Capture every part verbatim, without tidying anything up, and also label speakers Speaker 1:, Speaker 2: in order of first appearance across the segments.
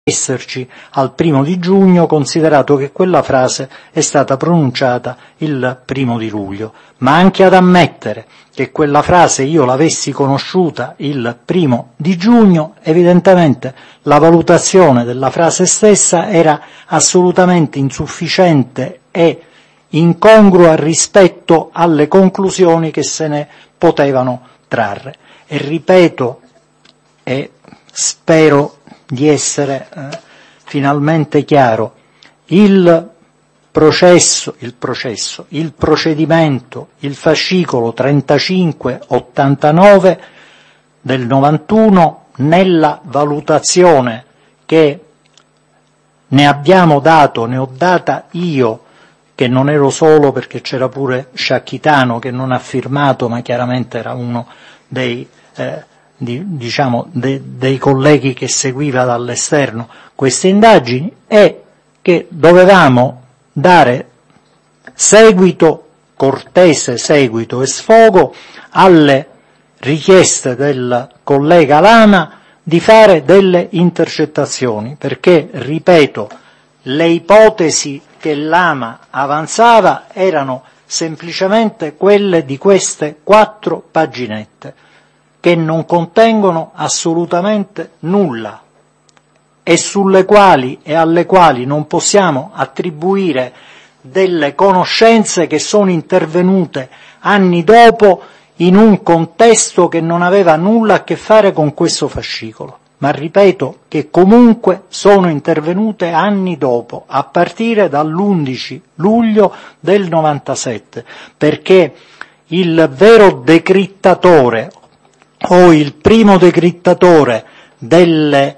Speaker 1: esserci al primo di giugno, considerato che quella frase è stata pronunciata il primo di luglio, ma anche ad ammettere che quella frase io l'avessi conosciuta il primo di giugno, evidentemente la valutazione della frase stessa era assolutamente insufficiente e incongrua rispetto alle conclusioni che se ne potevano trarre. E ripeto, e spero di essere eh, finalmente chiaro, il processo, il processo, il procedimento, il fascicolo trentacinque ottantanove del novantuno, nella valutazione che ne abbiamo dato, ne ho data io, che non ero solo perché c'era pure Sciacchitano che non ha firmato, ma chiaramente era uno dei eh, Di, diciamo de, dei colleghi che seguiva dall'esterno queste indagini, è che dovevamo dare seguito, cortese seguito e sfogo alle richieste del collega Lama di fare delle intercettazioni, perché, ripeto, le ipotesi che Lama avanzava erano semplicemente quelle di queste quattro paginette, che non contengono assolutamente nulla e sulle quali e alle quali non possiamo attribuire delle conoscenze che sono intervenute anni dopo in un contesto che non aveva nulla a che fare con questo fascicolo, ma ripeto che comunque sono intervenute anni dopo, a partire dall'undici luglio del novantasette, perché il vero decrittatore o il primo decrittatore delle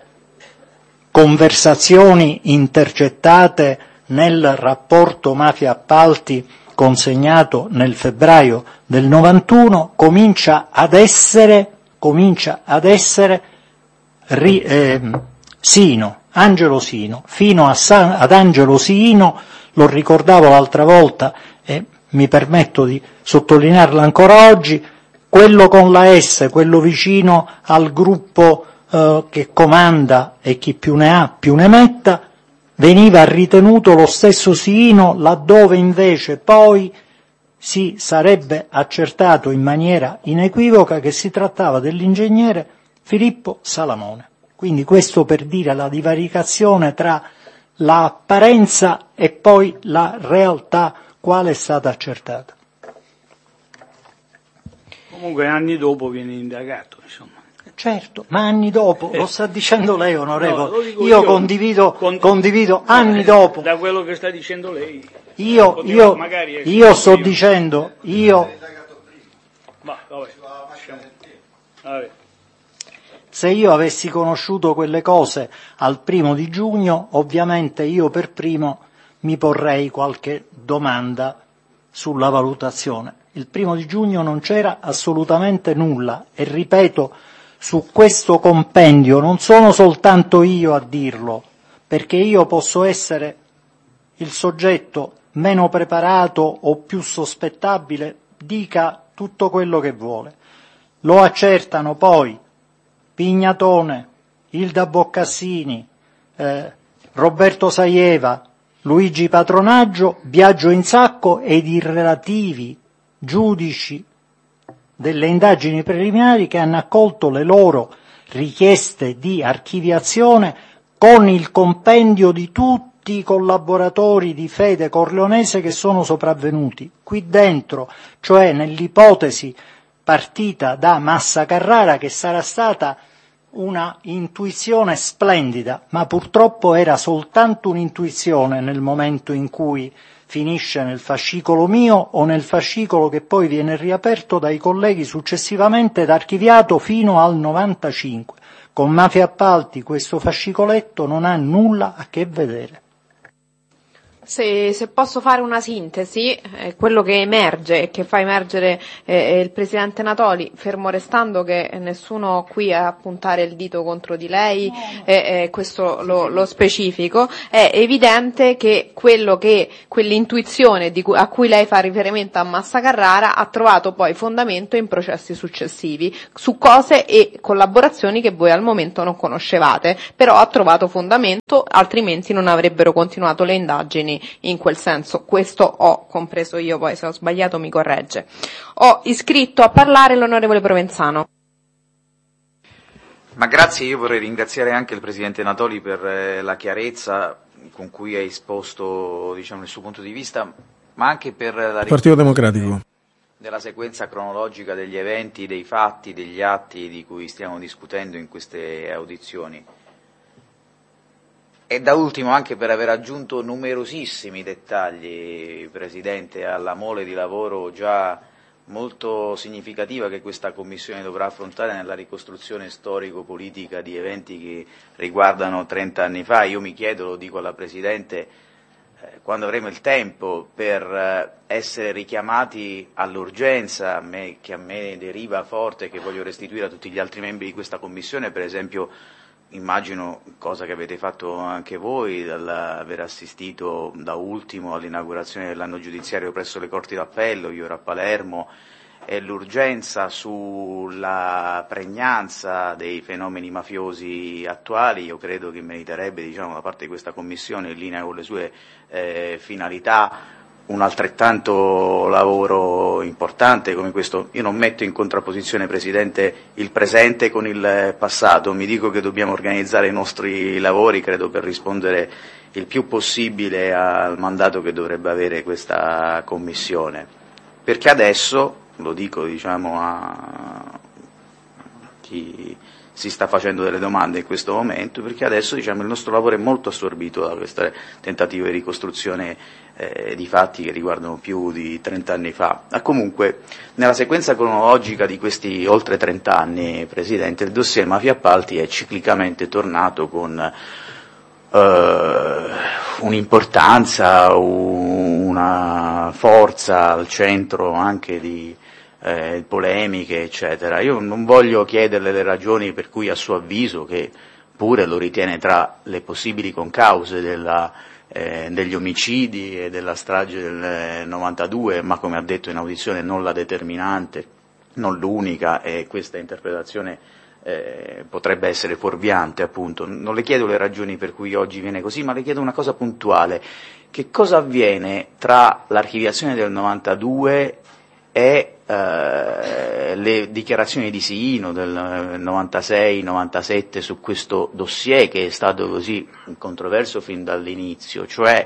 Speaker 1: conversazioni intercettate nel rapporto mafia-appalti consegnato nel febbraio del novantuno comincia ad essere, comincia ad essere ri, eh, Sino, Angelo Sino. Fino a San, ad Angelo Sino, lo ricordavo l'altra volta e mi permetto di sottolinearlo ancora oggi, quello con la S, quello vicino al gruppo eh, che comanda e chi più ne ha più ne metta, veniva ritenuto lo stesso Sino, laddove invece poi si sarebbe accertato in maniera inequivoca che si trattava dell'ingegnere Filippo Salamone. Quindi questo per dire la divaricazione tra l'apparenza e poi la realtà quale è stata accertata.
Speaker 2: Comunque anni dopo viene indagato, insomma.
Speaker 1: Certo, ma anni dopo, lo sta dicendo lei, onorevole,
Speaker 2: no, io,
Speaker 1: io condivido, con, condivido anni
Speaker 2: eh,
Speaker 1: dopo.
Speaker 2: Da quello che sta dicendo lei.
Speaker 1: Io, io, io sto dicendo, io...
Speaker 2: Ma, vabbè, vabbè.
Speaker 1: Se io avessi conosciuto quelle cose al primo di giugno, ovviamente io per primo mi porrei qualche domanda sulla valutazione. Il primo di giugno non c'era assolutamente nulla e ripeto, su questo compendio non sono soltanto io a dirlo, perché io posso essere il soggetto meno preparato o più sospettabile, dica tutto quello che vuole. Lo accertano poi Pignatone, Ilda Boccassini, eh, Roberto Saieva, Luigi Patronaggio, Biagio Insacco ed i relativi giudici delle indagini preliminari che hanno accolto le loro richieste di archiviazione con il compendio di tutti i collaboratori di Fede Corleonese che sono sopravvenuti qui dentro, cioè nell'ipotesi partita da Massa Carrara, che sarà stata una intuizione splendida, ma purtroppo era soltanto un'intuizione nel momento in cui finisce nel fascicolo mio o nel fascicolo che poi viene riaperto dai colleghi successivamente ed archiviato fino al novantacinque. Con Mafia Appalti questo fascicoletto non ha nulla a che vedere.
Speaker 3: Se, se posso fare una sintesi, eh, quello che emerge e che fa emergere eh, il Presidente Natoli, fermo restando che nessuno qui a puntare il dito contro di lei, eh, eh, questo lo, lo specifico, è evidente che quello che quell'intuizione di cui, a cui lei fa riferimento a Massa Carrara ha trovato poi fondamento in processi successivi, su cose e collaborazioni che voi al momento non conoscevate, però ha trovato fondamento, altrimenti non avrebbero continuato le indagini in quel senso. Questo ho compreso io, poi se ho sbagliato mi corregge. Ho iscritto a parlare l'onorevole Provenzano.
Speaker 4: Ma grazie, io vorrei ringraziare anche il Presidente Natoli per eh, la chiarezza con cui ha esposto, diciamo, il suo punto di vista, ma anche per la
Speaker 5: Partito Democratico
Speaker 4: della sequenza cronologica degli eventi, dei fatti, degli atti di cui stiamo discutendo in queste audizioni. E da ultimo anche per aver aggiunto numerosissimi dettagli, Presidente, alla mole di lavoro già molto significativa che questa Commissione dovrà affrontare nella ricostruzione storico-politica di eventi che riguardano trenta anni fa. Io mi chiedo, lo dico alla Presidente, eh, quando avremo il tempo per eh, essere richiamati all'urgenza, a me, che a me deriva forte, che voglio restituire a tutti gli altri membri di questa Commissione, per esempio. Immagino, cosa che avete fatto anche voi, dall'aver assistito da ultimo all'inaugurazione dell'anno giudiziario presso le Corti d'Appello, io ero a Palermo, e l'urgenza sulla pregnanza dei fenomeni mafiosi attuali, io credo che meriterebbe, diciamo, da parte di questa Commissione, in linea con le sue eh, finalità, un altrettanto lavoro importante come questo. Io non metto in contrapposizione, Presidente, il presente con il passato, mi dico che dobbiamo organizzare i nostri lavori, credo, per rispondere il più possibile al mandato che dovrebbe avere questa Commissione, perché adesso, lo dico, diciamo, a chi si sta facendo delle domande in questo momento, perché adesso, diciamo, il nostro lavoro è molto assorbito da questo tentativo di ricostruzione eh, di fatti che riguardano più di trenta anni fa. Ma comunque, nella sequenza cronologica di questi oltre trenta anni, Presidente, il dossier mafia appalti è ciclicamente tornato con eh, un'importanza, una forza al centro anche di Eh, polemiche, eccetera. Io non voglio chiederle le ragioni per cui, a suo avviso, che pure lo ritiene tra le possibili concause della, eh, degli omicidi e della strage del novantadue, ma come ha detto in audizione non la determinante, non l'unica, e questa interpretazione eh, potrebbe essere fuorviante, appunto. Non le chiedo le ragioni per cui oggi viene così, ma le chiedo una cosa puntuale: che cosa avviene tra l'archiviazione del novantadue e eh, le dichiarazioni di Siino del novantasei novantasette su questo dossier, che è stato così controverso fin dall'inizio, cioè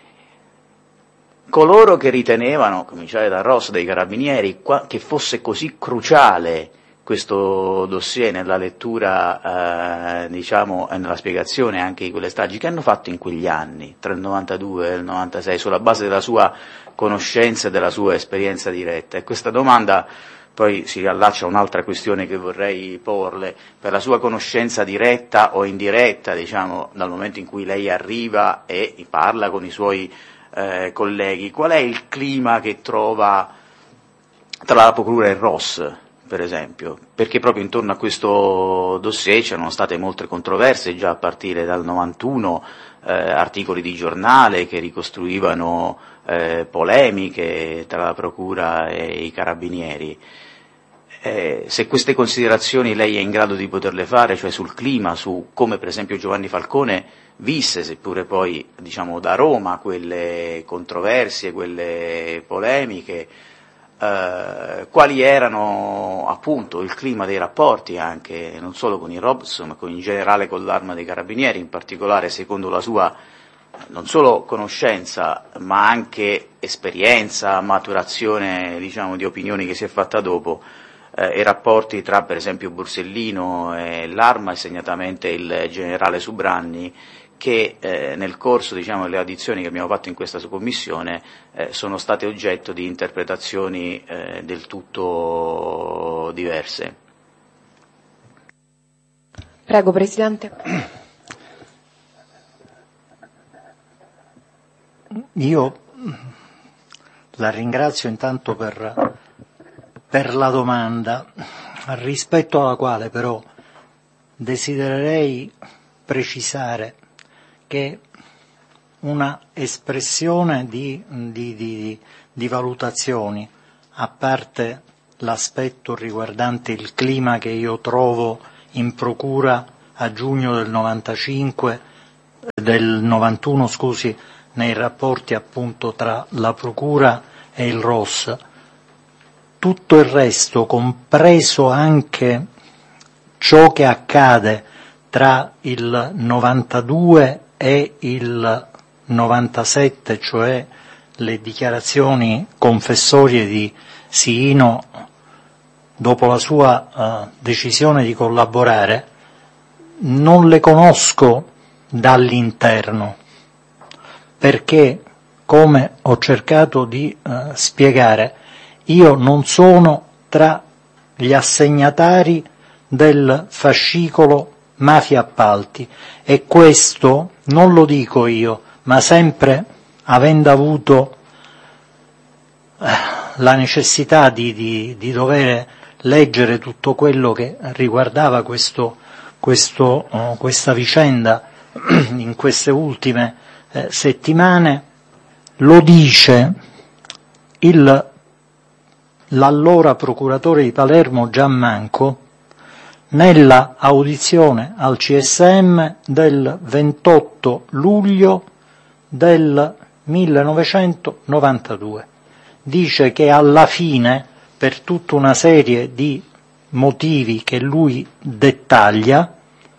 Speaker 4: coloro che ritenevano, a cominciare da Ross dei Carabinieri, qua, che fosse così cruciale questo dossier nella lettura, eh, diciamo, e nella spiegazione anche di quelle stragi, che hanno fatto in quegli anni, tra il novantadue e il novantasei, sulla base della sua conoscenza e della sua esperienza diretta. E questa domanda poi si riallaccia a un'altra questione che vorrei porle: per la sua conoscenza diretta o indiretta, diciamo, dal momento in cui lei arriva e parla con i suoi eh, colleghi, qual è il clima che trova tra la Procura e Ross, per esempio? Perché proprio intorno a questo dossier c'erano state molte controversie già a partire dal novantuno, eh, articoli di giornale che ricostruivano eh, polemiche tra la Procura e i Carabinieri. Eh, se queste considerazioni lei è in grado di poterle fare, cioè sul clima, su come per esempio Giovanni Falcone visse, seppure poi, diciamo, da Roma, quelle controversie, quelle polemiche, Uh, quali erano appunto il clima dei rapporti anche non solo con i Robs, ma con, in generale con l'Arma dei Carabinieri, in particolare secondo la sua non solo conoscenza ma anche esperienza, maturazione, diciamo, di opinioni che si è fatta dopo, eh, i rapporti tra per esempio Borsellino e l'Arma, e segnatamente il generale Subranni, che eh, nel corso, diciamo, delle audizioni che abbiamo fatto in questa commissione eh, sono state oggetto di interpretazioni eh, del tutto diverse.
Speaker 3: Prego, Presidente.
Speaker 1: io la ringrazio intanto per, per la domanda, rispetto alla quale però desidererei precisare che una espressione di, di, di, di valutazioni, a parte l'aspetto riguardante il clima che io trovo in procura a giugno del novantacinque, del novantuno, scusi, nei rapporti appunto tra la procura e il R O S, tutto il resto, compreso anche ciò che accade tra il novantadue e il novantasette, cioè le dichiarazioni confessorie di Siino dopo la sua uh, decisione di collaborare, non le conosco dall'interno, perché, come ho cercato di uh, spiegare, io non sono tra gli assegnatari del fascicolo Mafia Appalti, e questo non lo dico io, ma sempre avendo avuto uh, la necessità di, di, di dover leggere tutto quello che riguardava questo, questo, uh, questa vicenda in queste ultime eh, settimane, lo dice il, l'allora procuratore di Palermo Giammanco nella audizione al C S M del ventotto luglio del millenovecentonovantadue. Dice che alla fine, per tutta una serie di motivi che lui dettaglia,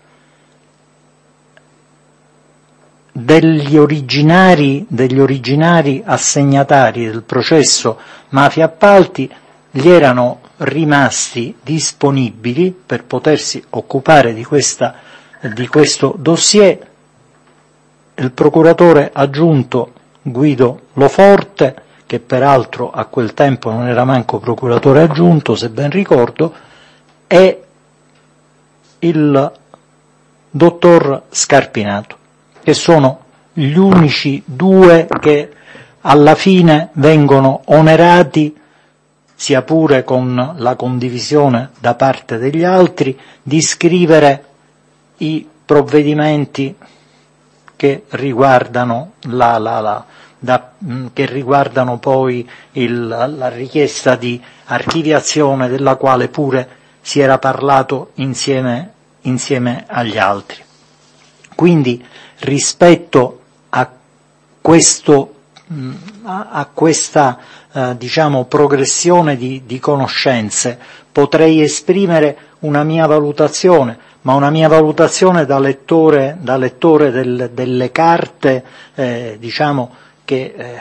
Speaker 1: degli originari, degli originari assegnatari del processo Mafia Appalti gli erano rimasti disponibili per potersi occupare di, questa, di questo dossier il procuratore aggiunto Guido Loforte, che peraltro a quel tempo non era manco procuratore aggiunto, se ben ricordo, e il dottor Scarpinato, che sono gli unici due che alla fine vengono onerati, sia pure con la condivisione da parte degli altri, di scrivere i provvedimenti che riguardano la, la, la da, che riguardano poi il, la richiesta di archiviazione, della quale pure si era parlato insieme, insieme agli altri. Quindi rispetto a questo, a, a questa eh, diciamo progressione di, di conoscenze, potrei esprimere una mia valutazione, ma una mia valutazione da lettore, da lettore del, delle carte, eh, diciamo che eh,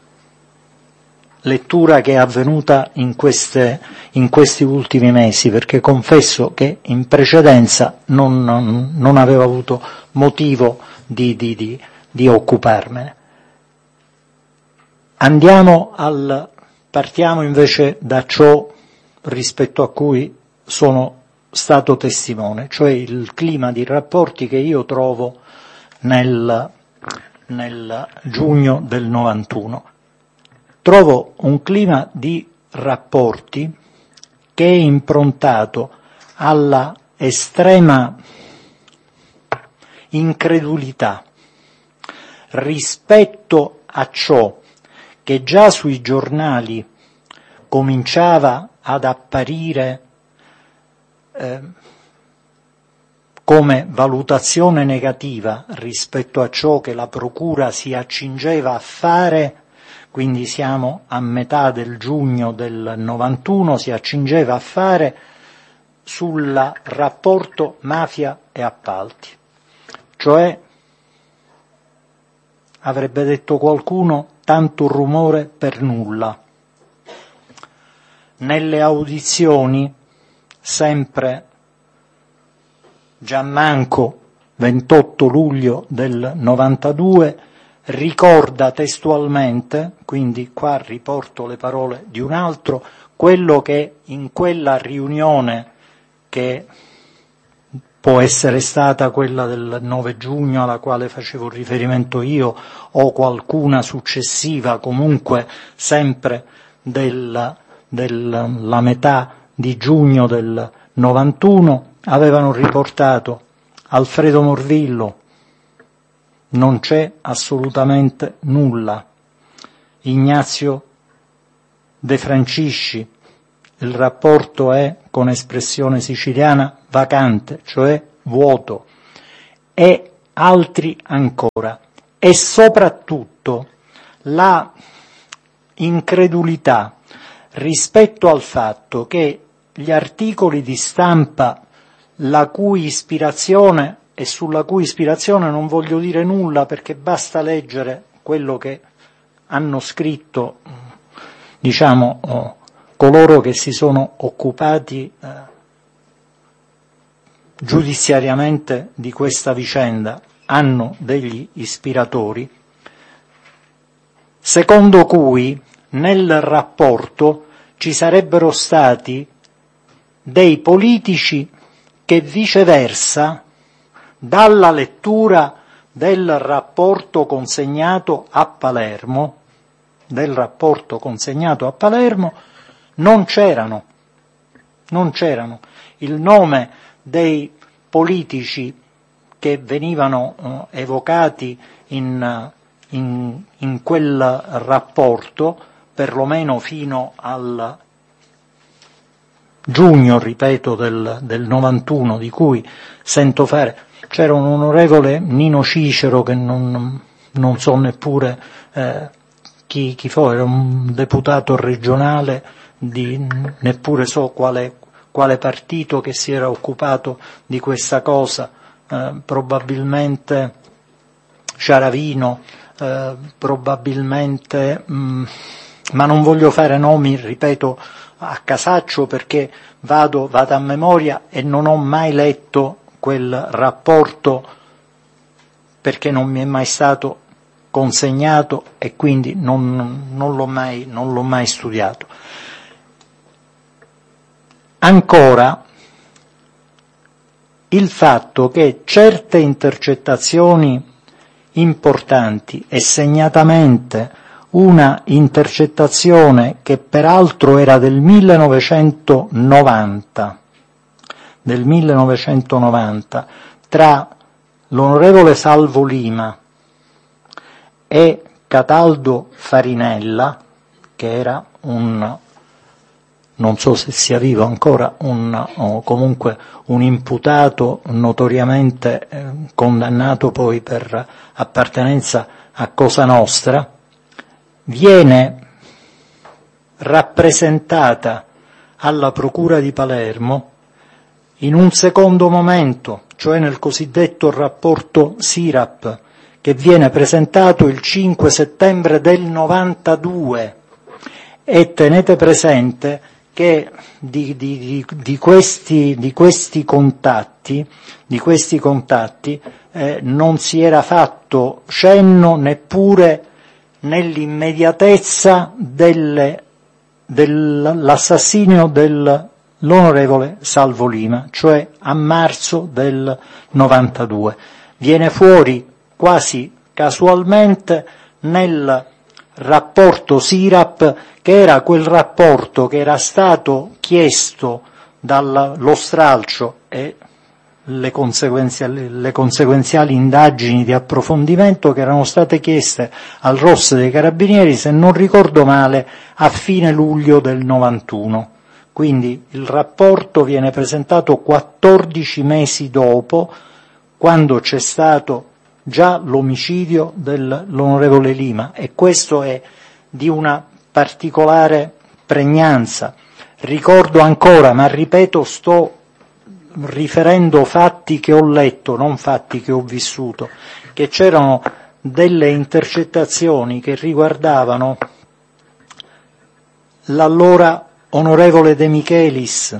Speaker 1: lettura che è avvenuta in, queste, in questi ultimi mesi, perché confesso che in precedenza non, non, non avevo avuto motivo di, di, di, di occuparmene. Andiamo al, partiamo invece da ciò rispetto a cui sono stato testimone, cioè il clima di rapporti che io trovo nel, nel giugno del novantuno. Trovo un clima di rapporti che è improntato alla estrema incredulità rispetto a ciò che già sui giornali cominciava ad apparire eh, come valutazione negativa rispetto a ciò che la Procura si accingeva a fare. Quindi siamo a metà del giugno del novantuno, si accingeva a fare sul rapporto mafia e appalti. Cioè, avrebbe detto qualcuno, tanto rumore per nulla. Nelle audizioni, sempre Giammanco, ventotto luglio del novantadue, ricorda testualmente, quindi qua riporto le parole di un altro, quello che in quella riunione che può essere stata quella del nove giugno alla quale facevo riferimento io o qualcuna successiva, comunque sempre della, della metà di giugno del novantuno, avevano riportato Alfredo Morvillo, non c'è assolutamente nulla, Ignazio De Francisci, il rapporto è, con espressione siciliana, vacante, cioè vuoto, e altri ancora. E soprattutto la incredulità rispetto al fatto che gli articoli di stampa la cui ispirazione, e sulla cui ispirazione non voglio dire nulla perché basta leggere quello che hanno scritto, diciamo, oh, coloro che si sono occupati eh, giudiziariamente di questa vicenda, hanno degli ispiratori, secondo cui nel rapporto ci sarebbero stati dei politici che viceversa, dalla lettura del rapporto consegnato a Palermo, del rapporto consegnato a Palermo, non c'erano, non c'erano. Il nome dei politici che venivano eh, evocati in, in, in quel rapporto, perlomeno fino al giugno, ripeto, del, del novantuno, di cui sento fare, c'era un onorevole Nino Cicero che non, non so neppure eh, chi, chi fu, era un deputato regionale di neppure so quale, quale partito, che si era occupato di questa cosa, eh, probabilmente Ciaravino, eh, probabilmente, mh, ma non voglio fare nomi, ripeto, a casaccio perché vado, vado a memoria e non ho mai letto quel rapporto perché non mi è mai stato consegnato e quindi non, non l'ho mai, non l'ho mai studiato. Ancora, il fatto che certe intercettazioni importanti, e segnatamente una intercettazione che peraltro era del millenovecentonovanta, del millenovecentonovanta, tra l'onorevole Salvo Lima e Cataldo Farinella, che era un, non so se sia vivo ancora, un, o comunque un imputato notoriamente eh, condannato poi per appartenenza a Cosa Nostra, viene rappresentata alla Procura di Palermo in un secondo momento, cioè nel cosiddetto rapporto SIRAP, che viene presentato il cinque settembre del novantadue, e tenete presente che di, di, di, di, questi, di questi contatti, di questi contatti eh, non si era fatto cenno neppure nell'immediatezza delle, dell'assassinio dell'onorevole Salvo Lima, cioè a marzo del novantadue. Viene fuori quasi casualmente nel rapporto SIRAP, che era quel rapporto che era stato chiesto dallo stralcio e le conseguenziali, le conseguenziali indagini di approfondimento che erano state chieste al R O S dei Carabinieri, se non ricordo male, a fine luglio del novantuno. Quindi il rapporto viene presentato quattordici mesi dopo, quando c'è stato già l'omicidio dell'onorevole Lima, e questo è di una particolare pregnanza. Ricordo ancora, ma ripeto, sto riferendo fatti che ho letto, non fatti che ho vissuto, che c'erano delle intercettazioni che riguardavano l'allora onorevole De Michelis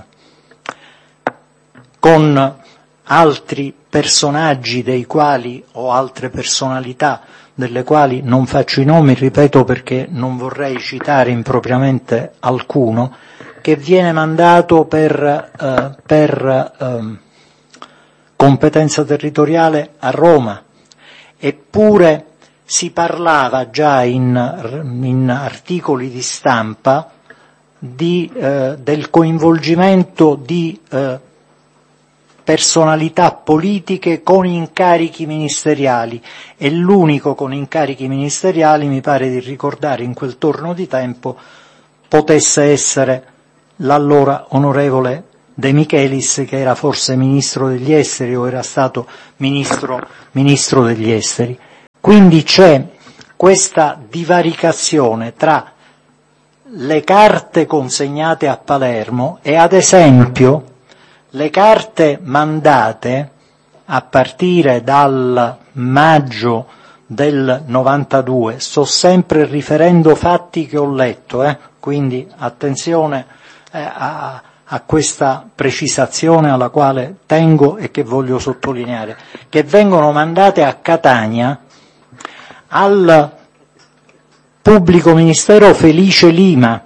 Speaker 1: con altri personaggi dei quali, o altre personalità delle quali non faccio i nomi, ripeto, perché non vorrei citare impropriamente alcuno, che viene mandato per, eh, per eh, competenza territoriale a Roma, eppure si parlava già in, in articoli di stampa di, eh, del coinvolgimento di eh, personalità politiche con incarichi ministeriali, e l'unico con incarichi ministeriali, mi pare di ricordare in quel torno di tempo, potesse essere l'allora onorevole De Michelis, che era forse ministro degli esteri o era stato ministro, ministro degli esteri. Quindi c'è questa divaricazione tra le carte consegnate a Palermo e, ad esempio, le carte mandate a partire dal maggio del novantadue, sto sempre riferendo fatti che ho letto, eh? Quindi attenzione eh, a, a questa precisazione alla quale tengo e che voglio sottolineare, che vengono mandate a Catania al pubblico ministero Felice Lima,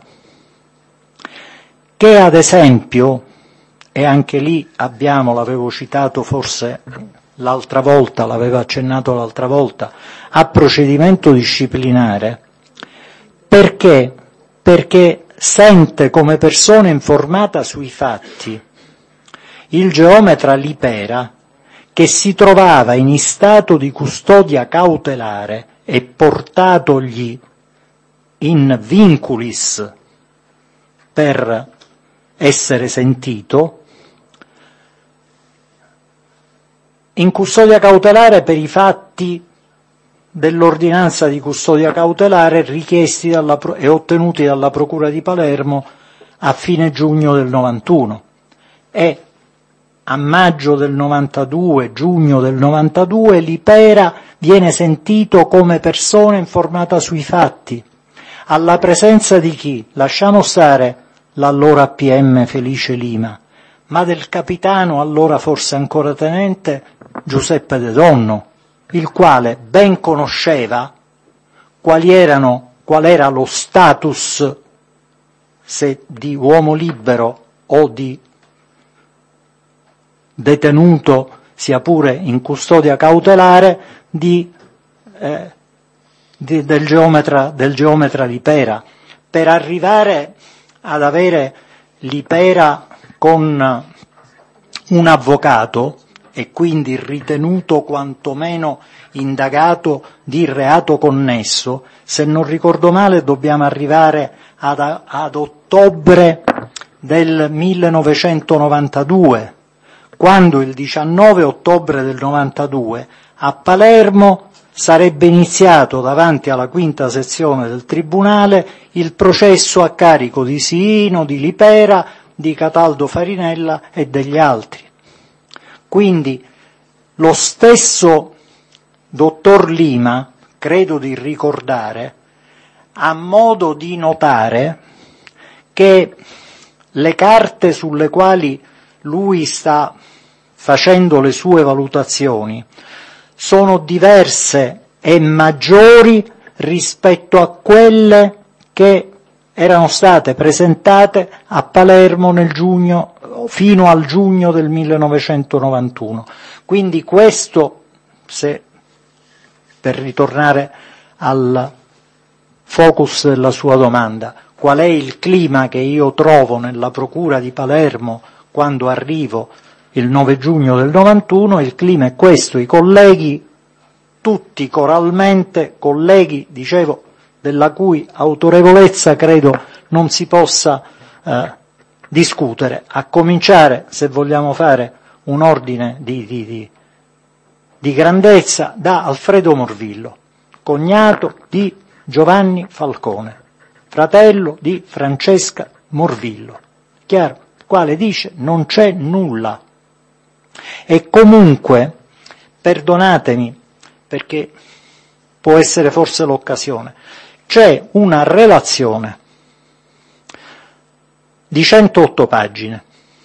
Speaker 1: che ad esempio, e anche lì abbiamo, l'avevo citato forse l'altra volta, l'avevo accennato l'altra volta, a procedimento disciplinare, perché? Perché sente come persona informata sui fatti il geometra Lipera, che si trovava in stato di custodia cautelare e portatogli in vinculis per essere sentito, in custodia cautelare per i fatti dell'ordinanza di custodia cautelare richiesti dalla, e ottenuti dalla Procura di Palermo a fine giugno del novantuno, e a maggio del novantadue, giugno del novantadue, Lipera viene sentito come persona informata sui fatti, alla presenza di chi? Lasciamo stare l'allora P M Felice Lima, ma del capitano, allora forse ancora tenente, Giuseppe De Donno, il quale ben conosceva quali erano, qual era lo status, se di uomo libero o di detenuto, sia pure in custodia cautelare, di, eh, di, del, geometra, del geometra Lipera, per arrivare ad avere Lipera con un avvocato e quindi ritenuto quantomeno indagato di reato connesso. Se non ricordo male dobbiamo arrivare ad, ad ottobre del millenovecentonovantadue, quando il diciannove ottobre del novantadue a Palermo sarebbe iniziato davanti alla quinta sezione del Tribunale il processo a carico di Siino, di Lipera, di Cataldo Farinella e degli altri. Quindi lo stesso dottor Lima, credo di ricordare, ha modo di notare che le carte sulle quali lui sta facendo le sue valutazioni sono diverse e maggiori rispetto a quelle che erano state presentate a Palermo nel giugno, fino al giugno del millenovecentonovantuno. Quindi questo, se per ritornare al focus della sua domanda, qual è il clima che io trovo nella procura di Palermo quando arrivo il nove giugno del novantuno? Il clima è questo: i colleghi, tutti coralmente, colleghi, dicevo, della cui autorevolezza credo non si possa eh, discutere, a cominciare, se vogliamo fare un ordine di, di, di, di grandezza, da Alfredo Morvillo, cognato di Giovanni Falcone, fratello di Francesca Morvillo, chiaro, quale dice non c'è nulla. E comunque, perdonatemi, perché può essere forse l'occasione, c'è una relazione di centootto pagine.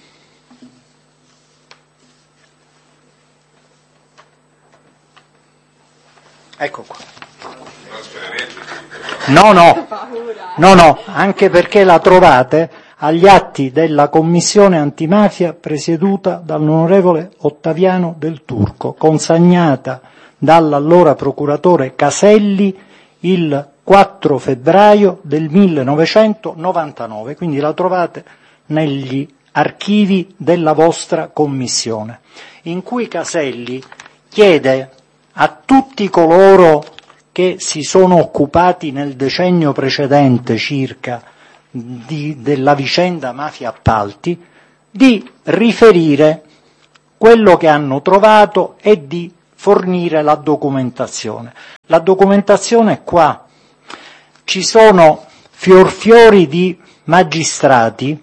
Speaker 1: Ecco qua. No, no, no, no, anche perché la trovate agli atti della commissione antimafia presieduta dall'onorevole Ottaviano Del Turco, consegnata dall'allora procuratore Caselli il quattro febbraio del millenovecentonovantanove, quindi la trovate negli archivi della vostra commissione, in cui Caselli chiede a tutti coloro che si sono occupati nel decennio precedente circa di, della vicenda mafia appalti di riferire quello che hanno trovato e di fornire la documentazione. La documentazione è qua. Ci sono fior fiori di magistrati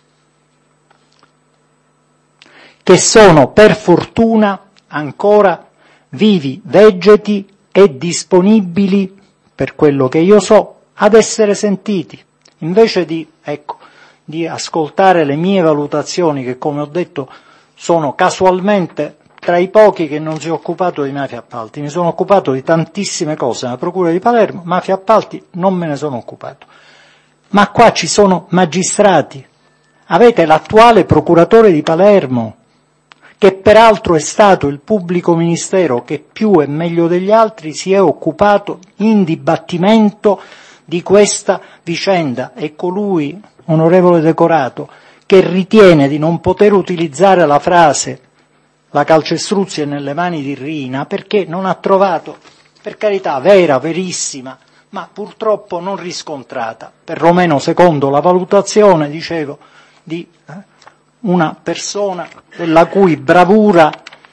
Speaker 1: che sono per fortuna ancora vivi, vegeti e disponibili, per quello che io so, ad essere sentiti, invece di, ecco, di ascoltare le mie valutazioni che, come ho detto, sono casualmente tra i pochi che non si è occupato di mafia appalti. Mi sono occupato di tantissime cose nella procura di Palermo, mafia appalti non me ne sono occupato. Ma qua ci sono magistrati, avete l'attuale procuratore di Palermo, che peraltro è stato il pubblico ministero che più e meglio degli altri si è occupato in dibattimento di questa vicenda, e colui, onorevole Decorato, che ritiene di non poter utilizzare la frase "la calcestruzzi è nelle mani di Riina" perché non ha trovato, per carità, vera, verissima, ma purtroppo non riscontrata, perlomeno secondo la valutazione, dicevo, di eh, una persona della cui bravura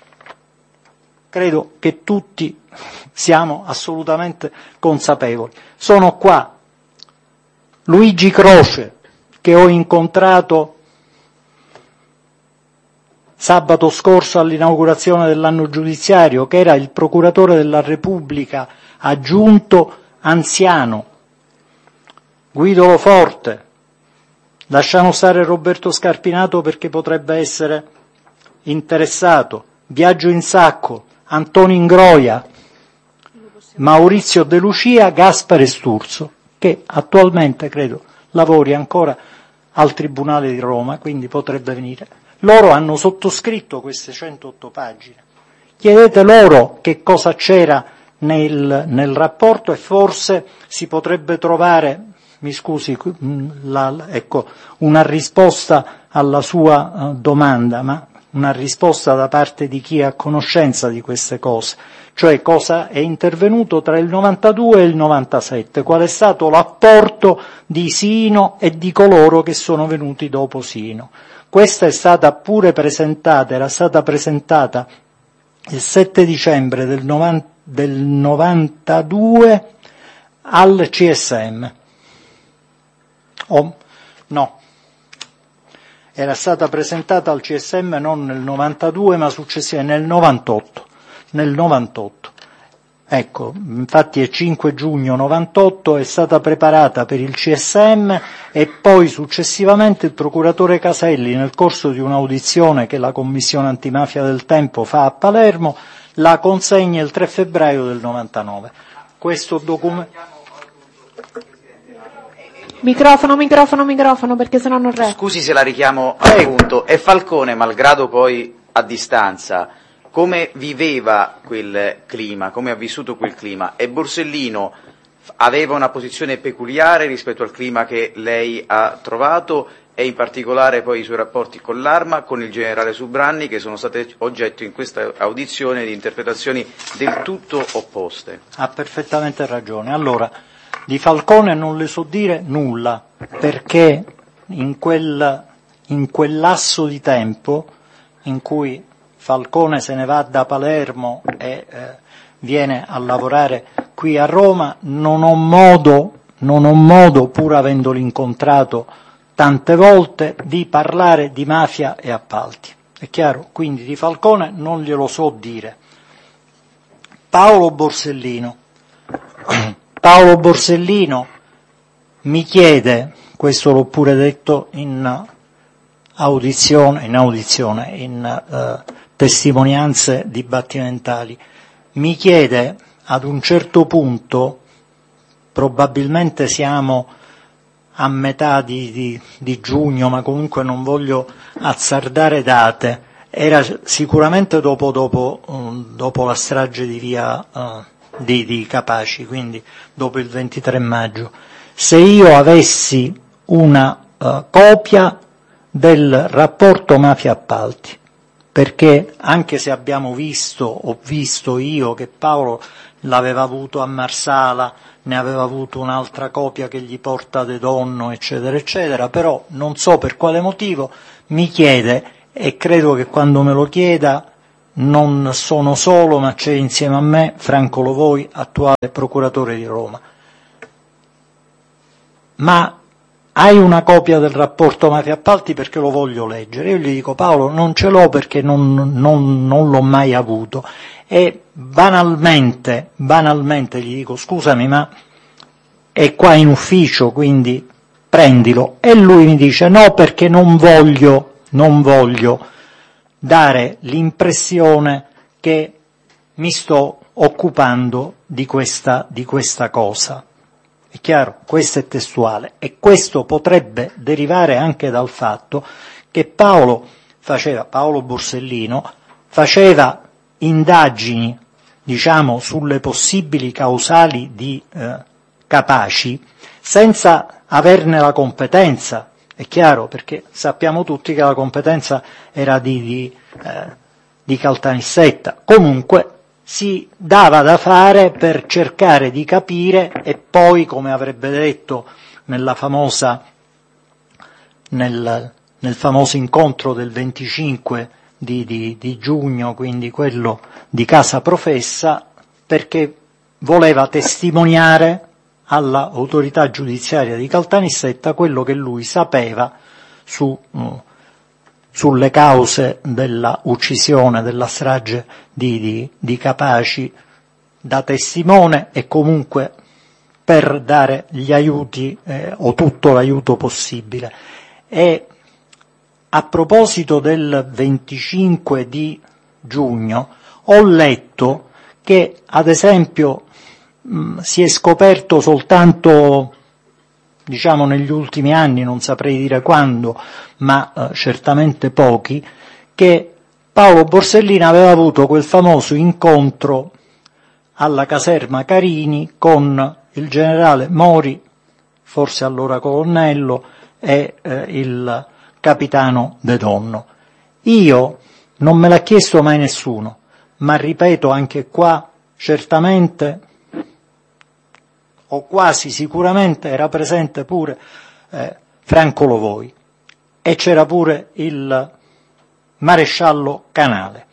Speaker 1: credo che tutti siamo assolutamente consapevoli. Sono qua Luigi Croce, che ho incontrato sabato scorso all'inaugurazione dell'anno giudiziario, che era il procuratore della Repubblica aggiunto anziano, Guido Lo Forte, lasciamo stare Roberto Scarpinato perché potrebbe essere interessato, Biagio Insacco, Antonio Ingroia, Maurizio De Lucia, Gaspare Sturzo, che attualmente credo lavori ancora al Tribunale di Roma, quindi potrebbe venire. Loro hanno sottoscritto queste centootto pagine. Chiedete loro che cosa c'era nel, nel rapporto e forse si potrebbe trovare, mi scusi, la, ecco, una risposta alla sua uh, domanda, ma una risposta da parte di chi ha conoscenza di queste cose, cioè cosa è intervenuto tra il novantadue e il novantasette, qual è stato l'apporto di Sino e di coloro che sono venuti dopo Sino. Questa è stata pure presentata, era stata presentata il sette dicembre del, novanta, del novantadue al C S M. Oh, no, era stata presentata al C S M non nel novantadue ma successivamente nel novantotto. Nel novantotto. Ecco, infatti è cinque giugno novantotto, è stata preparata per il C S M e poi successivamente il procuratore Caselli, nel corso di un'audizione che la Commissione Antimafia del Tempo fa a Palermo, la consegna il tre febbraio del novantanove. Questo documento...
Speaker 3: Microfono, microfono, microfono, perché sennò non resta.
Speaker 4: Scusi se la richiamo al punto. E Falcone, malgrado poi a distanza, come viveva quel clima, come ha vissuto quel clima? E Borsellino aveva una posizione peculiare rispetto al clima che lei ha trovato, e in particolare poi i suoi rapporti con l'Arma, con il generale Subranni, che sono state oggetto in questa audizione di interpretazioni del tutto opposte.
Speaker 1: Ha perfettamente ragione. Allora, di Falcone non le so dire nulla, perché in quel, in quel lasso di tempo in cui Falcone se ne va da Palermo e eh, viene a lavorare qui a Roma, non ho modo, non ho modo, pur avendolo incontrato tante volte, di parlare di mafia e appalti. È chiaro? Quindi di Falcone non glielo so dire. Paolo Borsellino. Paolo Borsellino mi chiede, questo l'ho pure detto in audizione, in audizione, in uh, testimonianze dibattimentali, mi chiede ad un certo punto, probabilmente siamo a metà di, di, di giugno, ma comunque non voglio azzardare date, era sicuramente dopo, dopo, dopo la strage di via uh, di, di Capaci, quindi dopo il ventitré maggio. Se io avessi una uh, copia del rapporto mafia-appalti, perché anche se abbiamo visto, ho visto io che Paolo l'aveva avuto a Marsala, ne aveva avuto un'altra copia che gli porta De Donno, eccetera, eccetera, però non so per quale motivo mi chiede, e credo che quando me lo chieda non sono solo, ma c'è insieme a me Franco Lovoi, attuale procuratore di Roma. Ma hai una copia del rapporto mafia-appalti perché lo voglio leggere? Io gli dico: Paolo, non ce l'ho perché non, non, non l'ho mai avuto. E banalmente, banalmente gli dico: scusami, ma è qua in ufficio, quindi prendilo. E lui mi dice: no, perché non voglio, non voglio dare l'impressione che mi sto occupando di questa, di questa cosa. È chiaro, questo è testuale, e questo potrebbe derivare anche dal fatto che Paolo faceva, Paolo Borsellino, faceva indagini, diciamo, sulle possibili causali di eh, Capaci senza averne la competenza. È chiaro, perché sappiamo tutti che la competenza era di, di, eh, di Caltanissetta. Comunque si dava da fare per cercare di capire, e poi, come avrebbe detto nella famosa, nel, nel famoso incontro del venticinque di, di, di giugno, quindi quello di Casa Professa, perché voleva testimoniare all'autorità giudiziaria di Caltanissetta quello che lui sapeva su uh, sulle cause della uccisione, della strage di, di, di Capaci, da testimone, e comunque per dare gli aiuti eh, o tutto l'aiuto possibile. E a proposito del venticinque di giugno ho letto che, ad esempio, mh, si è scoperto soltanto, diciamo, negli ultimi anni, non saprei dire quando, ma eh, certamente pochi, che Paolo Borsellino aveva avuto quel famoso incontro alla caserma Carini con il generale Mori, forse allora colonnello, e eh, il capitano De Donno. Io non me l'ha chiesto mai nessuno, ma ripeto, anche qua certamente o quasi sicuramente era presente pure eh, Franco Lovoi, e c'era pure il maresciallo Canale.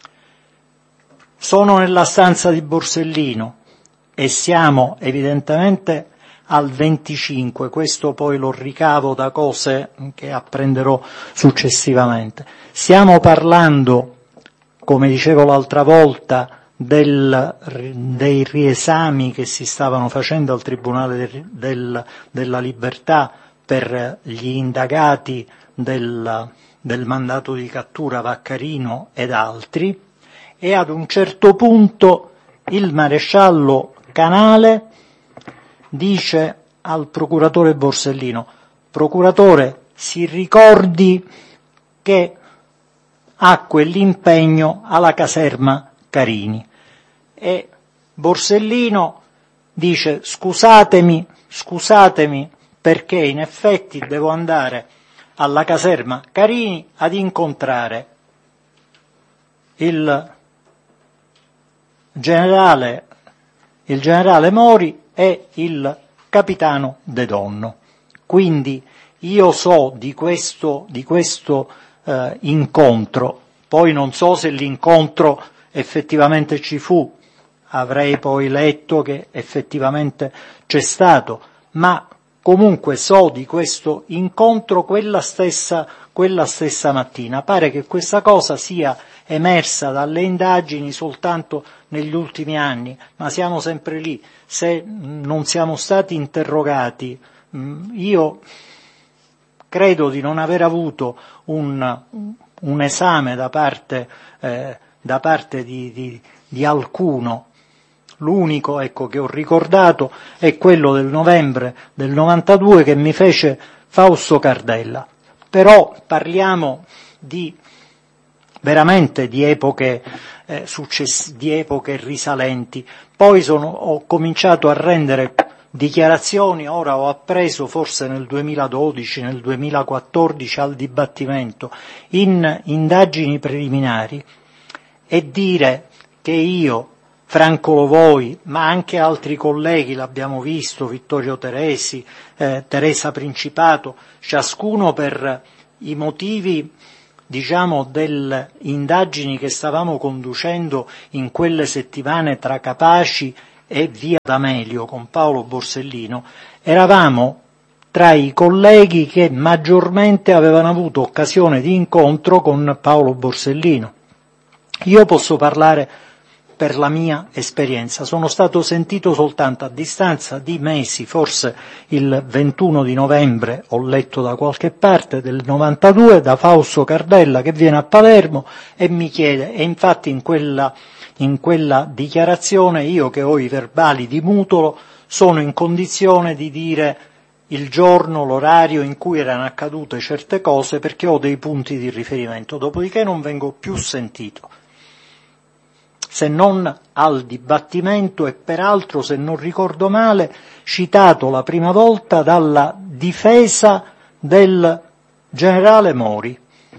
Speaker 1: Sono nella stanza di Borsellino e siamo evidentemente al venticinque, questo poi lo ricavo da cose che apprenderò successivamente. Stiamo parlando, come dicevo l'altra volta, Del, dei riesami che si stavano facendo al Tribunale del, del, della Libertà per gli indagati del, del mandato di cattura Vaccarino ed altri, e ad un certo punto il maresciallo Canale dice al procuratore Borsellino: procuratore, si ricordi che ha quell'impegno alla caserma Carini. E Borsellino dice: scusatemi, scusatemi, perché in effetti devo andare alla caserma Carini ad incontrare il generale, il generale Mori e il capitano De Donno. Quindi io so di questo, di questo eh, incontro, poi non so se l'incontro effettivamente ci fu, avrei poi letto che effettivamente c'è stato, ma comunque so di questo incontro quella stessa, quella stessa mattina. Pare che questa cosa sia emersa dalle indagini soltanto negli ultimi anni, ma siamo sempre lì. Se non siamo stati interrogati, io credo di non aver avuto un, un esame da parte, eh, da parte di, di, di alcuno L'unico, ecco, che ho ricordato è quello del novembre del novantadue che mi fece Fausto Cardella. Però parliamo di veramente di epoche eh, success- di epoche risalenti. Poi sono, ho cominciato a rendere dichiarazioni, ora ho appreso forse nel duemiladodici, nel duemilaquattordici al dibattimento, in indagini preliminari, e dire che io, Franco Lovoi, ma anche altri colleghi, l'abbiamo visto, Vittorio Teresi, eh, Teresa Principato, ciascuno per i motivi, diciamo, delle indagini che stavamo conducendo in quelle settimane tra Capaci e via D'Amelio con Paolo Borsellino, eravamo tra i colleghi che maggiormente avevano avuto occasione di incontro con Paolo Borsellino. Io posso parlare per la mia esperienza, sono stato sentito soltanto a distanza di mesi, forse il ventuno di novembre, ho letto da qualche parte, del novantadue, da Fausto Cardella che viene a Palermo e mi chiede, e infatti in quella, in quella dichiarazione io, che ho i verbali di Mutolo, sono in condizione di dire il giorno, l'orario in cui erano accadute certe cose, perché ho dei punti di riferimento, dopodiché non vengo più sentito, se non al dibattimento, e peraltro, se non ricordo male, citato la prima volta dalla difesa del generale Mori,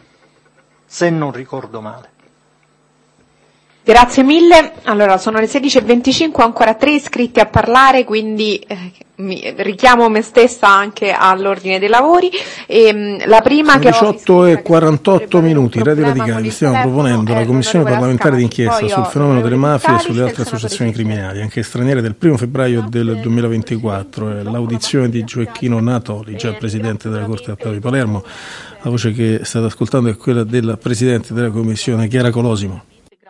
Speaker 1: se non ricordo male.
Speaker 3: Grazie mille. Allora, sono le sedici e venticinque, ancora tre iscritti a parlare, quindi eh, mi richiamo me stessa anche all'ordine dei lavori. E, la prima
Speaker 5: sono
Speaker 3: che
Speaker 5: diciotto e quarantotto minuti, Radio Radicali, stiamo proponendo la Commissione parlamentare d'inchiesta sul fenomeno delle mafie e sulle altre associazioni criminali, anche straniere, del primo febbraio del duemilaventiquattro, e l'audizione di Gioacchino Natoli, già Presidente della Corte d'Appello di Palermo. La voce che state ascoltando è quella della Presidente della Commissione, Chiara Colosimo.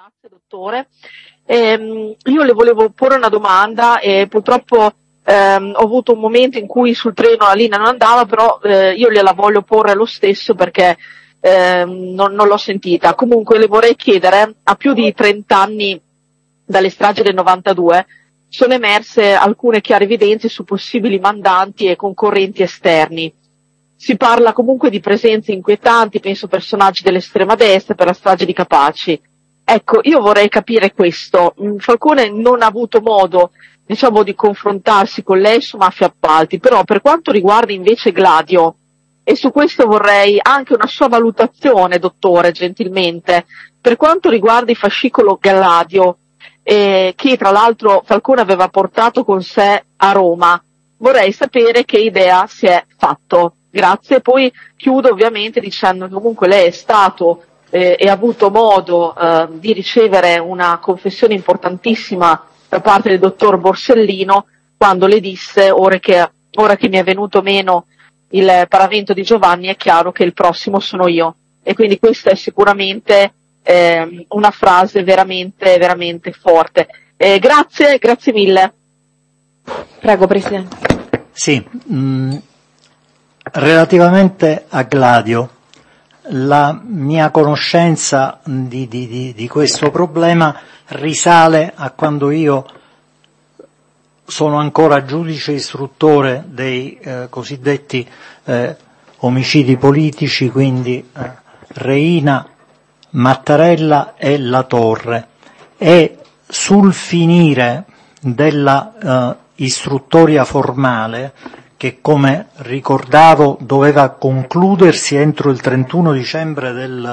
Speaker 6: Eh, io le volevo porre una domanda e purtroppo ehm, ho avuto un momento in cui sul treno la linea non andava, però eh, io gliela voglio porre lo stesso perché ehm, non, non l'ho sentita. Comunque le vorrei chiedere, a più di trenta anni dalle stragi del novantadue sono emerse alcune chiare evidenze su possibili mandanti e concorrenti esterni. Si parla comunque di presenze inquietanti, penso personaggi dell'estrema destra per la strage di Capaci. Ecco, io vorrei capire questo. Falcone non ha avuto modo, diciamo, di confrontarsi con lei su mafia appalti, però per quanto riguarda invece Gladio, e su questo vorrei anche una sua valutazione, dottore, gentilmente, per quanto riguarda il fascicolo Gladio, eh, che tra l'altro Falcone aveva portato con sé a Roma, vorrei sapere che idea si è fatto. Grazie. Poi chiudo ovviamente dicendo che comunque lei è stato Eh, e ha avuto modo eh, di ricevere una confessione importantissima da parte del dottor Borsellino quando le disse ora che, ora che mi è venuto meno il paravento di Giovanni è chiaro che il prossimo sono io, e quindi questa è sicuramente eh, una frase veramente veramente forte. Eh, grazie, grazie mille.
Speaker 3: Prego, Presidente.
Speaker 1: Sì, mh, relativamente a Gladio, la mia conoscenza di, di, di, di questo problema risale a quando io sono ancora giudice istruttore dei eh, cosiddetti eh, omicidi politici, quindi eh, Reina, Mattarella e La Torre, e sul finire della eh, istruttoria formale, che come ricordavo doveva concludersi entro il trentuno dicembre del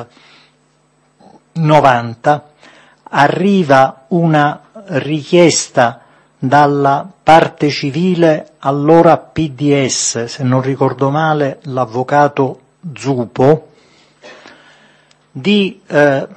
Speaker 1: novanta, arriva una richiesta dalla parte civile, allora P D S, se non ricordo male l'avvocato Zupo, di eh,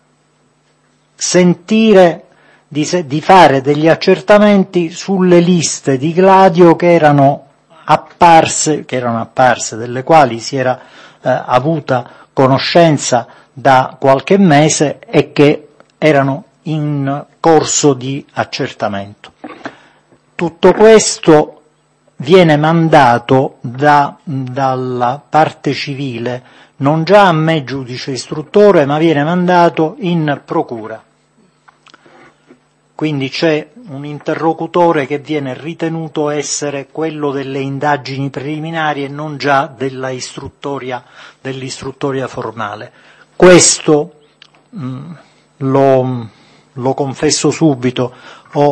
Speaker 1: sentire, di, di fare degli accertamenti sulle liste di Gladio che erano apparse, che erano apparse, delle quali si era eh, avuta conoscenza da qualche mese e che erano in corso di accertamento. Tutto questo viene mandato da, dalla parte civile, non già a me giudice istruttore, ma viene mandato in procura. Quindi c'è un interlocutore che viene ritenuto essere quello delle indagini preliminari e non già della istruttoria, dell'istruttoria formale. Questo mh, lo, lo confesso subito, ho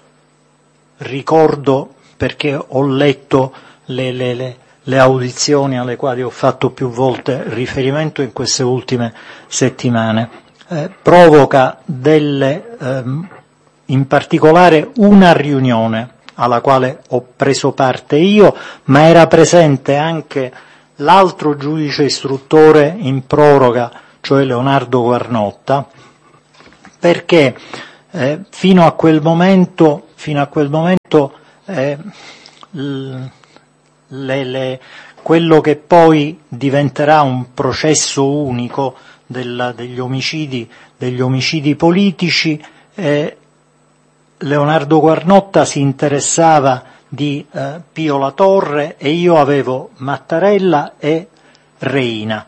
Speaker 1: ricordo perché ho letto le, le, le, le audizioni alle quali ho fatto più volte riferimento in queste ultime settimane, eh, provoca delle, ehm, in particolare una riunione alla quale ho preso parte io, ma era presente anche l'altro giudice istruttore in proroga, cioè Leonardo Guarnotta, perché eh, fino a quel momento, fino a quel momento eh, le, le, quello che poi diventerà un processo unico del, degli omicidi, degli omicidi politici, eh, Leonardo Guarnotta si interessava di eh, Pio La Torre e io avevo Mattarella e Reina.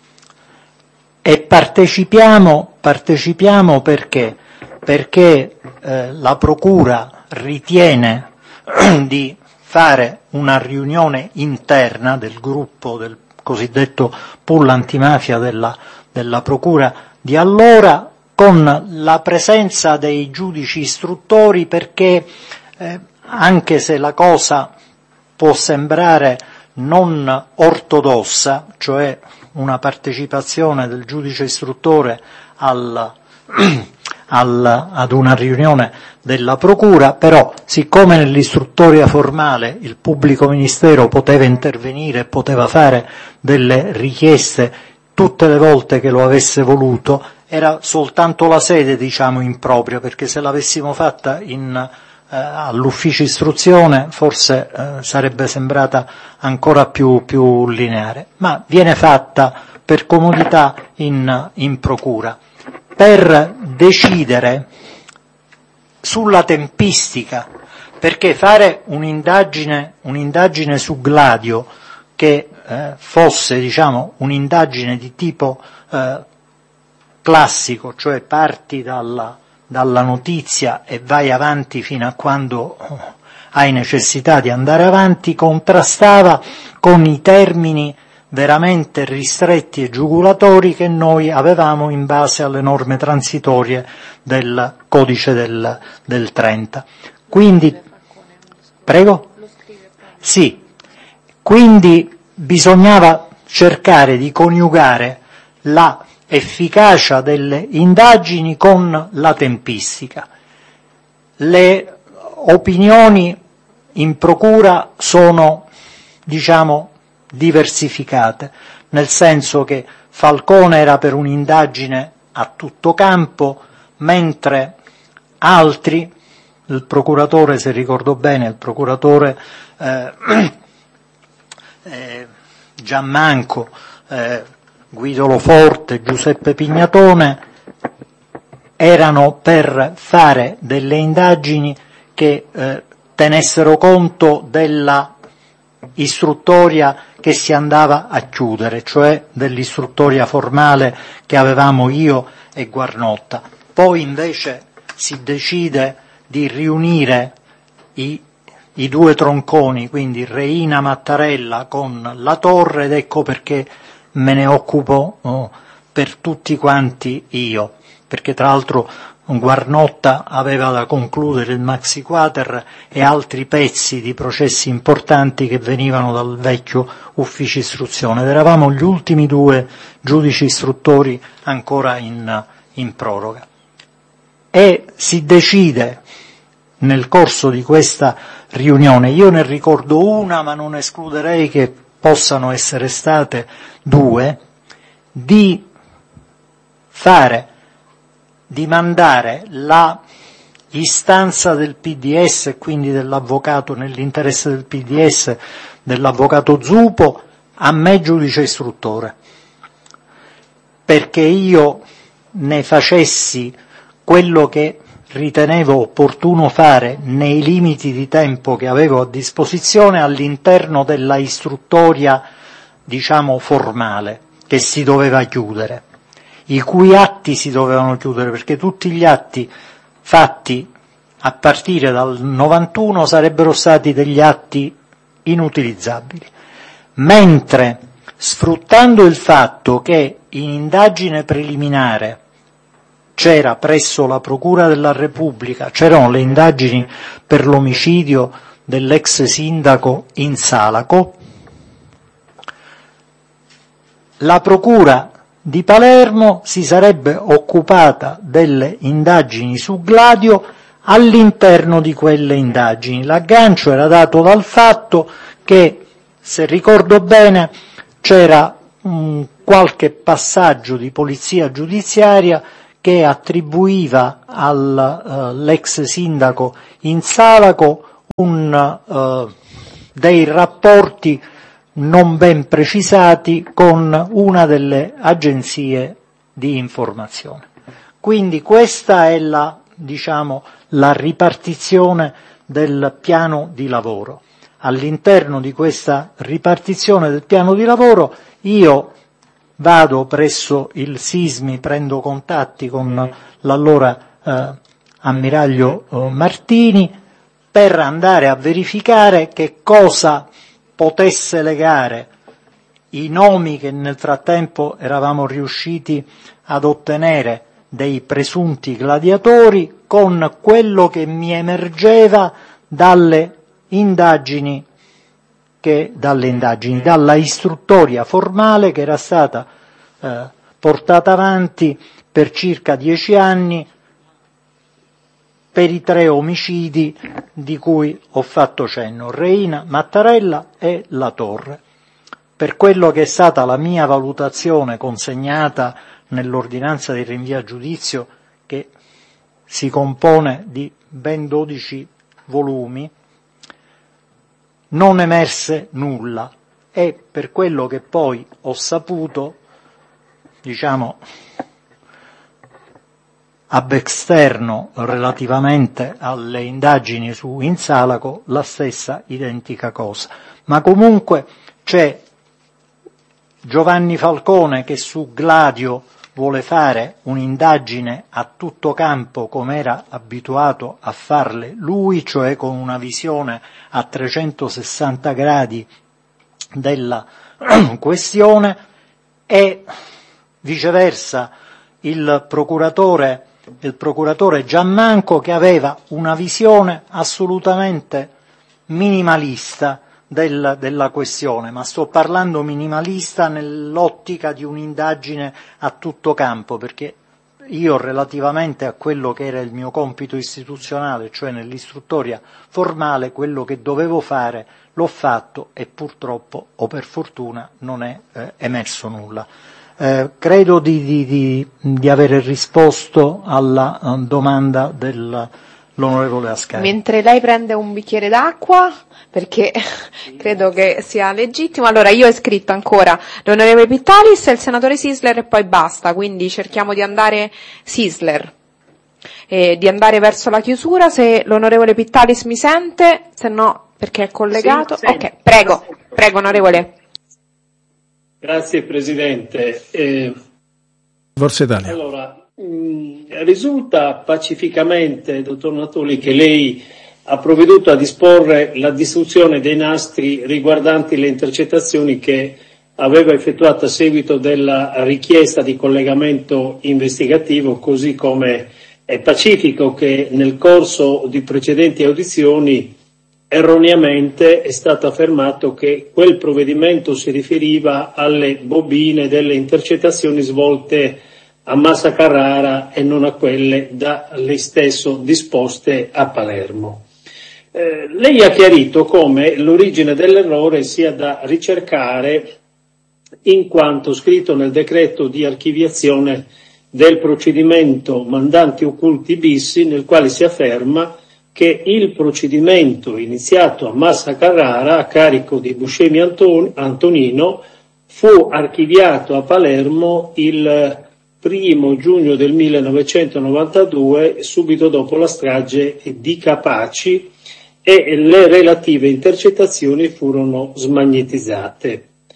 Speaker 1: E partecipiamo, partecipiamo perché? Perché eh, la Procura ritiene di fare una riunione interna del gruppo del cosiddetto pool antimafia della, della Procura di allora, con la presenza dei giudici istruttori, perché eh, anche se la cosa può sembrare non ortodossa, cioè una partecipazione del giudice istruttore al, al, ad una riunione della Procura, però siccome nell'istruttoria formale il pubblico ministero poteva intervenire e poteva fare delle richieste tutte le volte che lo avesse voluto, era soltanto la sede, diciamo, impropria, perché se l'avessimo fatta in, eh, all'ufficio istruzione forse eh, sarebbe sembrata ancora più, più lineare, ma viene fatta per comodità in, in procura, per decidere sulla tempistica, perché fare un'indagine, un'indagine su Gladio che eh, fosse, diciamo, un'indagine di tipo eh, classico, cioè parti dalla, dalla notizia e vai avanti fino a quando hai necessità di andare avanti, contrastava con i termini veramente ristretti e giugulatori che noi avevamo in base alle norme transitorie del codice del, del trenta. Quindi, prego? Sì, quindi bisognava cercare di coniugare la efficacia delle indagini con la tempistica. Le opinioni in procura sono, diciamo, diversificate, nel senso che Falcone era per un'indagine a tutto campo, mentre altri, il procuratore, se ricordo bene, il procuratore eh, eh, Giammanco, eh, Guido Loforte, Giuseppe Pignatone, erano per fare delle indagini che eh, tenessero conto della istruttoria che si andava a chiudere, cioè dell'istruttoria formale che avevamo io e Guarnotta. Poi invece si decide di riunire i, i due tronconi, quindi Reina Mattarella con La Torre, ed ecco perché me ne occupo oh, per tutti quanti io, perché tra l'altro Guarnotta aveva da concludere il maxi quater e altri pezzi di processi importanti che venivano dal vecchio ufficio istruzione, ed eravamo gli ultimi due giudici istruttori ancora in, in proroga. E si decide nel corso di questa riunione, io ne ricordo una ma non escluderei che possano essere state due, di fare, di mandare la istanza del P D S e quindi dell'avvocato, nell'interesse del P D S, dell'avvocato Zupo, a me giudice istruttore, perché io ne facessi quello che ritenevo opportuno fare nei limiti di tempo che avevo a disposizione all'interno della istruttoria, diciamo, formale, che si doveva chiudere, i cui atti si dovevano chiudere, perché tutti gli atti fatti a partire dal novantuno sarebbero stati degli atti inutilizzabili, mentre sfruttando il fatto che in indagine preliminare c'era presso la Procura della Repubblica, c'erano le indagini per l'omicidio dell'ex sindaco Insalaco, la Procura di Palermo si sarebbe occupata delle indagini su Gladio all'interno di quelle indagini. L'aggancio era dato dal fatto che, se ricordo bene, c'era un qualche passaggio di polizia giudiziaria che attribuiva all'ex uh, sindaco Insalaco un, uh, dei rapporti non ben precisati con una delle agenzie di informazione. Quindi questa è la, diciamo, la ripartizione del piano di lavoro. All'interno di questa ripartizione del piano di lavoro io vado presso il SISMI, prendo contatti con l'allora eh, ammiraglio eh, Martini per andare a verificare che cosa potesse legare i nomi che nel frattempo eravamo riusciti ad ottenere dei presunti gladiatori con quello che mi emergeva dalle indagini che dalle indagini, dalla istruttoria formale che era stata eh, portata avanti per circa dieci anni per i tre omicidi di cui ho fatto cenno, Reina, Mattarella e La Torre. Per quello che è stata la mia valutazione consegnata nell'ordinanza di rinvio a giudizio, che si compone di ben dodici volumi, non emerse nulla e per quello che poi ho saputo, diciamo, ab externo relativamente alle indagini su Insalaco, la stessa identica cosa. Ma comunque c'è Giovanni Falcone che su Gladio vuole fare un'indagine a tutto campo come era abituato a farle lui, cioè con una visione a trecentosessanta gradi della questione, e viceversa il procuratore, il procuratore Giammanco che aveva una visione assolutamente minimalista del, della questione, ma sto parlando minimalista nell'ottica di un'indagine a tutto campo, perché io relativamente a quello che era il mio compito istituzionale, cioè nell'istruttoria formale, quello che dovevo fare l'ho fatto e purtroppo o per fortuna non è eh, emerso nulla. Eh, credo di, di, di, di avere risposto alla uh, domanda dell'onorevole Ascari.
Speaker 3: Mentre lei prende un bicchiere d'acqua, perché credo che sia legittimo. Allora, io ho scritto ancora l'onorevole Pittalis e il senatore Sisler e poi basta, quindi cerchiamo di andare Sisler, e di andare verso la chiusura, se l'onorevole Pittalis mi sente, se no perché è collegato.
Speaker 7: Sì,
Speaker 3: ok, prego, prego onorevole.
Speaker 7: Grazie Presidente. Eh,
Speaker 5: Forza Italia.
Speaker 7: Allora, mh, risulta pacificamente, dottor Natoli, che lei ha provveduto a disporre la distruzione dei nastri riguardanti le intercettazioni che aveva effettuato a seguito della richiesta di collegamento investigativo, così come è pacifico che nel corso di precedenti audizioni erroneamente è stato affermato che quel provvedimento si riferiva alle bobine delle intercettazioni svolte a Massa Carrara e non a quelle da lei stesso disposte a Palermo. Eh, lei ha chiarito come l'origine dell'errore sia da ricercare in quanto scritto nel decreto di archiviazione del procedimento Mandanti Occulti bis, nel quale si afferma che il procedimento iniziato a Massa Carrara a carico di Buscemi Anton- Antonino fu archiviato a Palermo il primo giugno del millenovecentonovantadue, subito dopo la strage di Capaci, e le relative intercettazioni furono smagnetizzate.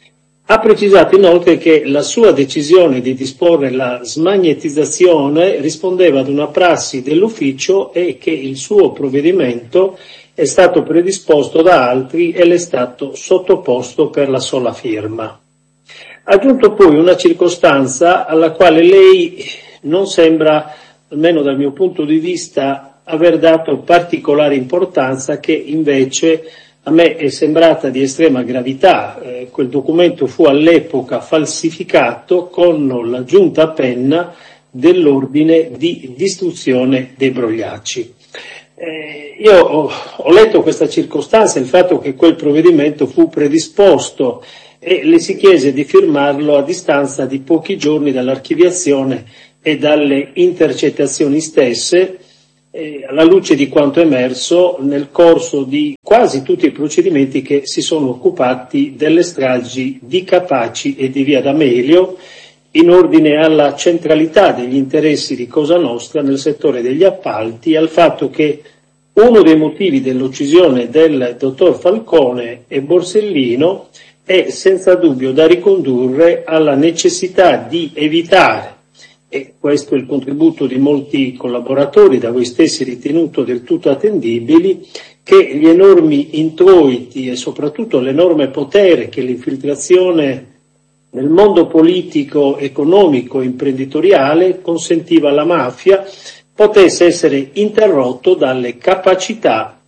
Speaker 7: Ha precisato inoltre che la sua decisione di disporre la smagnetizzazione rispondeva ad una prassi dell'ufficio e che il suo provvedimento è stato predisposto da altri e le è stato sottoposto per la sola firma. Ha aggiunto poi una circostanza alla quale lei non sembra, almeno dal mio punto di vista, aver dato particolare importanza, che invece a me è sembrata di estrema gravità. Eh, quel documento fu all'epoca falsificato con l'aggiunta a penna dell'ordine di distruzione dei brogliacci. Eh, io ho, ho letto questa circostanza, il fatto che quel provvedimento fu predisposto e le si chiese di firmarlo a distanza di pochi giorni dall'archiviazione e dalle intercettazioni stesse, eh, alla luce di quanto emerso nel corso di quasi tutti i procedimenti che si sono occupati delle stragi di Capaci e di Via D'Amelio, in ordine alla centralità degli interessi di Cosa Nostra nel settore degli appalti e al fatto che uno dei motivi dell'uccisione del dottor Falcone e Borsellino è senza dubbio da ricondurre alla necessità di evitare, e questo è il contributo di molti collaboratori, da voi stessi ritenuto del tutto attendibili, che gli enormi introiti e soprattutto l'enorme potere che l'infiltrazione nel mondo politico, economico e imprenditoriale consentiva alla mafia potesse essere interrotto dalle capacità,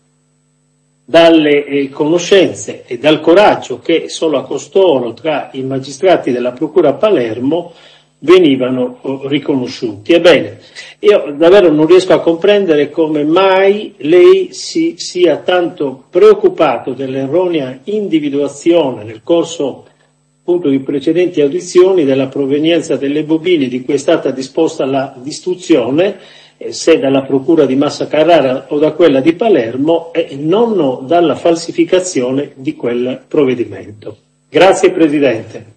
Speaker 7: dalle eh, conoscenze e dal coraggio che solo a costoro tra i magistrati della Procura a Palermo venivano oh, riconosciuti. Ebbene, io davvero non riesco a comprendere come mai lei si sia tanto preoccupato dell'erronea individuazione nel corso appunto di precedenti audizioni della provenienza delle bobine di cui è stata disposta la distruzione, eh, se dalla Procura di Massa Carrara o da quella di Palermo, e non dalla falsificazione di quel provvedimento. Grazie Presidente.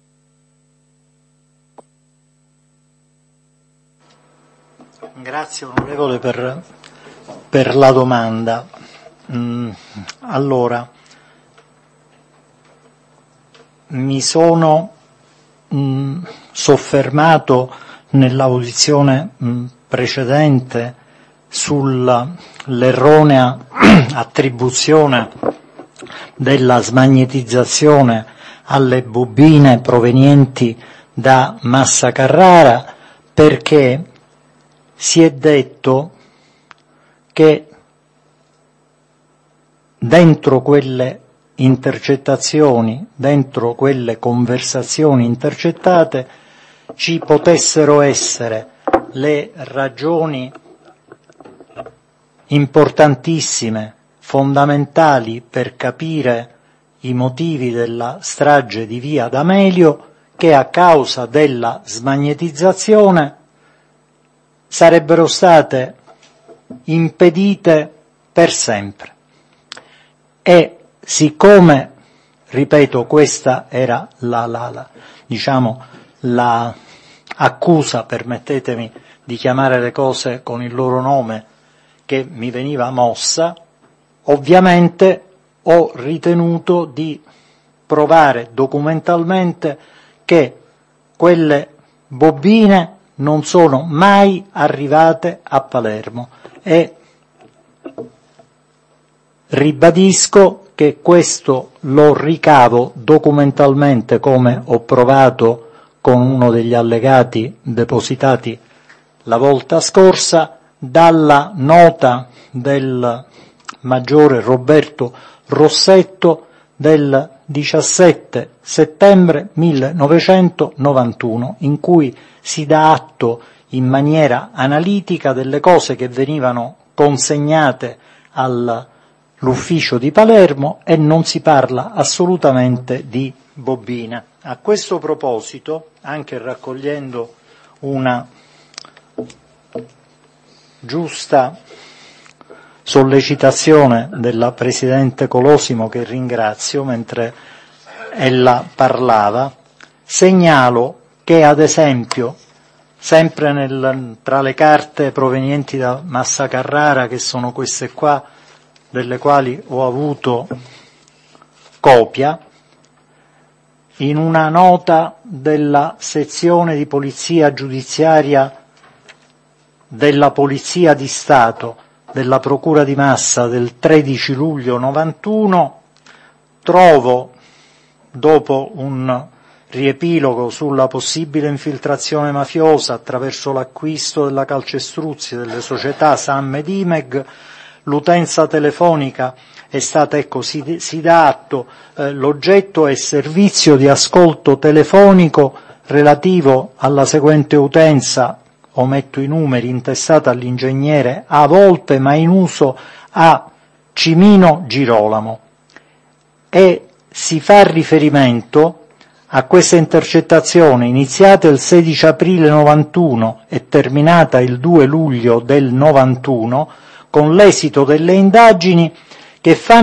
Speaker 1: Grazie onorevole per, per la domanda. Mm, allora, mi sono mh, soffermato nell'audizione mh, precedente sull'erronea attribuzione della smagnetizzazione alle bobine provenienti da Massa Carrara, perché si è detto che dentro quelle intercettazioni, dentro quelle conversazioni intercettate, ci potessero essere le ragioni importantissime, fondamentali per capire i motivi della strage di Via D'Amelio, che a causa della smagnetizzazione sarebbero state impedite per sempre. E siccome, ripeto, questa era la, la, la diciamo, la accusa, permettetemi di chiamare le cose con il loro nome, che mi veniva mossa, ovviamente ho ritenuto di provare documentalmente che quelle bobine non sono mai arrivate a Palermo e ribadisco che questo lo ricavo documentalmente, come ho provato con uno degli allegati depositati la volta scorsa, dalla nota del maggiore Roberto Rossetto del diciassette settembre millenovecentonovantuno, in cui si dà atto in maniera analitica delle cose che venivano consegnate all'ufficio di Palermo e non si parla assolutamente di bobine. A questo proposito, anche raccogliendo una giusta sollecitazione della Presidente Colosimo, che ringrazio mentre ella parlava, segnalo che ad esempio, sempre nel, tra le carte provenienti da Massa Carrara, che sono queste qua, delle quali ho avuto copia, in una nota della sezione di polizia giudiziaria della Polizia di Stato della Procura di Massa del tredici luglio novantuno, trovo, dopo un riepilogo sulla possibile infiltrazione mafiosa attraverso l'acquisto della calcestruzzi delle società Sam ed Imeg, l'utenza telefonica è stata, ecco, si, si dà atto, eh, l'oggetto è servizio di ascolto telefonico relativo alla seguente utenza, ometto i numeri, intestata all'ingegnere A. Volpe, ma in uso a Cimino Girolamo, e si fa riferimento a questa intercettazione iniziata il sedici aprile novantuno e terminata il due luglio del novantuno, con l'esito delle indagini che fanno